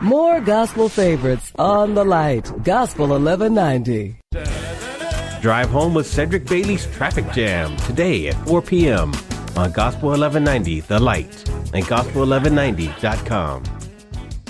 More gospel favorites on the light. Gospel 1190. Drive home with Cedric Bailey's Traffic Jam today at 4 p.m. on Gospel 1190 The Light and Gospel1190.com.